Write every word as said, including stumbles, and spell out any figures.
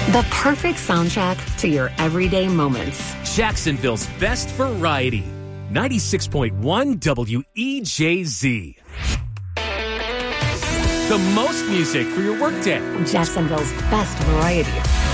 The perfect soundtrack to your everyday moments. Jacksonville's best variety. ninety-six point one W E J Z. The most music for your workday. Jacksonville's best variety.